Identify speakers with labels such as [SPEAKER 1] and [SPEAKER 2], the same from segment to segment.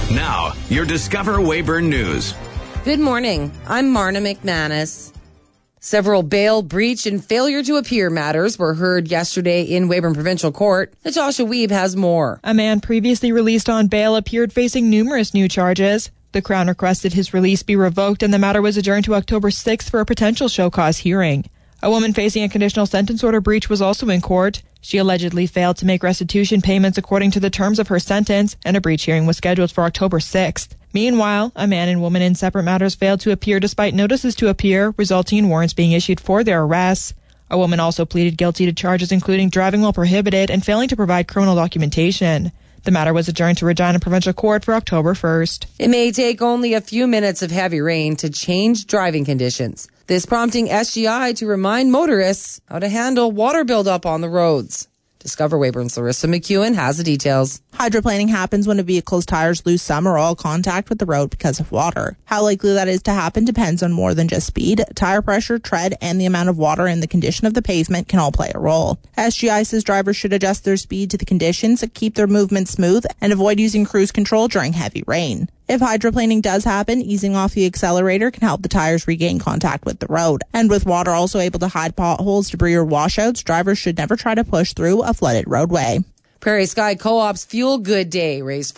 [SPEAKER 1] Now, your Discover Weyburn News.
[SPEAKER 2] Good morning. I'm Marna McManus. Several bail, breach, and failure to appear matters were heard yesterday in Weyburn Provincial Court. Natasha Weeb has more.
[SPEAKER 3] A man previously released on bail appeared facing numerous new charges. The Crown requested his release be revoked, and the matter was adjourned to October 6th for a potential show-cause hearing. A woman facing a conditional sentence order breach was also in court. She allegedly failed to make restitution payments according to the terms of her sentence, and a breach hearing was scheduled for October 6th. Meanwhile, a man and woman in separate matters failed to appear despite notices to appear, resulting in warrants being issued for their arrests. A woman also pleaded guilty to charges including driving while prohibited and failing to provide criminal documentation. The matter was adjourned to Regina Provincial Court for October 1st.
[SPEAKER 2] It may take only a few minutes of heavy rain to change driving conditions. This prompting SGI to remind motorists how to handle water buildup on the roads. Discover Weyburn's Larissa McEwen has the details.
[SPEAKER 4] Hydroplaning happens when a vehicle's tires lose some or all contact with the road because of water. How likely that is to happen depends on more than just speed. Tire pressure, tread, and the amount of water and the condition of the pavement can all play a role. SGI says drivers should adjust their speed to the conditions, keep their movement smooth, and avoid using cruise control during heavy rain. If hydroplaning does happen, easing off the accelerator can help the tires regain contact with the road. And with water also able to hide potholes, debris, or washouts, drivers should never try to push through a flooded roadway.
[SPEAKER 2] Prairie Sky Co-op's Fuel Good Day raised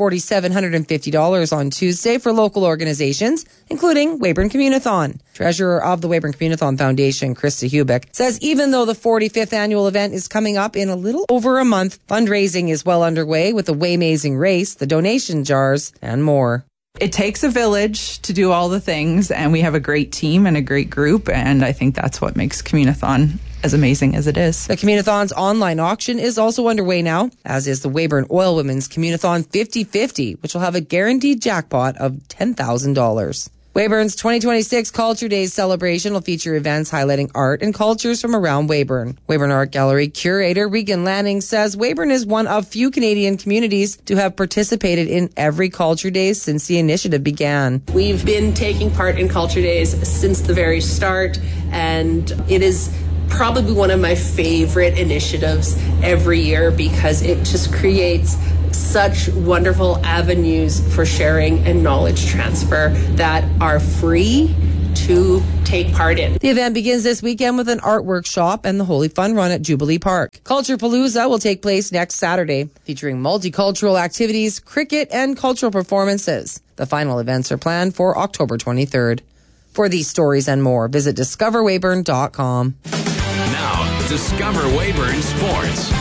[SPEAKER 2] $4,750 on Tuesday for local organizations, including Weyburn Communathon. Treasurer of the Weyburn Communathon Foundation, Krista Hubick, says even though the 45th annual event is coming up in a little over a month, fundraising is well underway with the Waymazing race, the donation jars, and more.
[SPEAKER 5] It takes a village to do all the things, and we have a great team and a great group, and I think that's what makes Communathon as amazing as it is.
[SPEAKER 2] The Communathon's online auction is also underway now, as is the Weyburn Oil Women's Communathon 50-50, which will have a guaranteed jackpot of $10,000. Weyburn's 2026 Culture Days celebration will feature events highlighting art and cultures from around Weyburn. Weyburn Art Gallery curator Regan Lanning says Weyburn is one of few Canadian communities to have participated in every Culture Days since the initiative began.
[SPEAKER 6] We've been taking part in Culture Days since the very start, and it is probably one of my favorite initiatives every year because it just creates such wonderful avenues for sharing and knowledge transfer that are free to take part in.
[SPEAKER 2] The event begins this weekend with an art workshop and the Holy Fun Run at Jubilee Park. Culture Palooza will take place next Saturday, featuring multicultural activities, cricket, and cultural performances. The final events are planned for October 23rd. For these stories and more, visit discoverweyburn.com.
[SPEAKER 1] Now, Discover Weyburn Sports.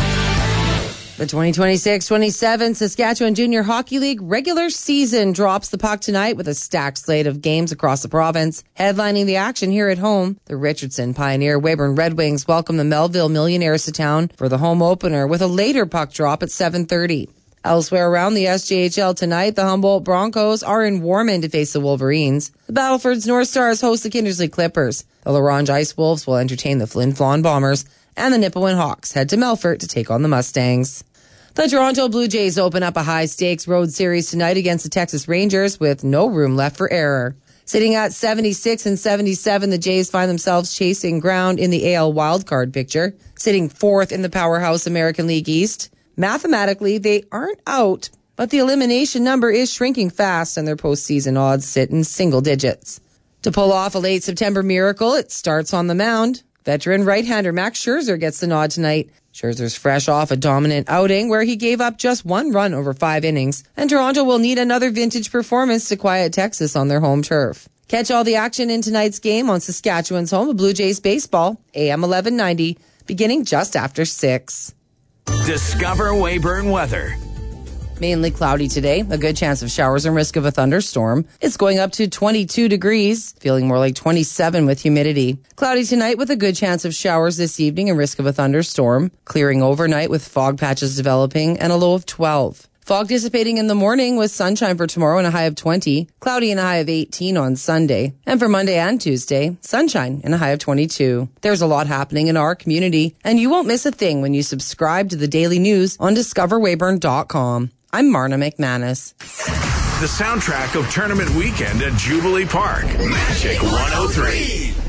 [SPEAKER 2] The 2026-27 Saskatchewan Junior Hockey League regular season drops the puck tonight with a stacked slate of games across the province. Headlining the action here at home, the Richardson Pioneer Weyburn Red Wings welcome the Melville Millionaires to town for the home opener with a later puck drop at 7:30. Elsewhere around the SJHL tonight, the Humboldt Broncos are in Warman to face the Wolverines. The Battleford's North Stars host the Kindersley Clippers. The La Ronge Ice Wolves will entertain the Flin Flon Bombers. And the Nipawin Hawks head to Melfort to take on the Mustangs. The Toronto Blue Jays open up a high-stakes road series tonight against the Texas Rangers with no room left for error. Sitting at 76 and 77, the Jays find themselves chasing ground in the AL wildcard picture, sitting fourth in the powerhouse American League East. Mathematically, they aren't out, but the elimination number is shrinking fast and their postseason odds sit in single digits. To pull off a late September miracle, it starts on the mound. Veteran right-hander Max Scherzer gets the nod tonight. Scherzer's fresh off a dominant outing where he gave up just one run over 5 innings, and Toronto will need another vintage performance to quiet Texas on their home turf. Catch all the action in tonight's game on Saskatchewan's home of Blue Jays baseball, AM 1190, beginning just after 6.
[SPEAKER 1] Discover Weyburn weather.
[SPEAKER 2] Mainly cloudy today, a good chance of showers and risk of a thunderstorm. It's going up to 22 degrees, feeling more like 27 with humidity. Cloudy tonight with a good chance of showers this evening and risk of a thunderstorm. Clearing overnight with fog patches developing and a low of 12. Fog dissipating in the morning with sunshine for tomorrow and a high of 20. Cloudy and a high of 18 on Sunday. And for Monday and Tuesday, sunshine and a high of 22. There's a lot happening in our community, and you won't miss a thing when you subscribe to the daily news on discoverweyburn.com. I'm Marna McManus.
[SPEAKER 1] The soundtrack of tournament weekend at Jubilee Park. Magic 103.